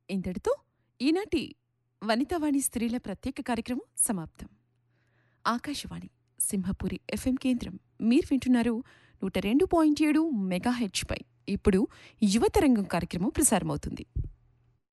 ఇంతటితో ఈనాటి వనితావాణి స్త్రీల ప్రత్యేక కార్యక్రమం సమాప్తం. ఆకాశవాణి సింహపురి FM కేంద్రం. మీరు వింటున్నారు 102.7 మెగాహెర్ట్జ్ పై. ఇప్పుడు యువతరంగం కార్యక్రమం ప్రసారమవుతుంది.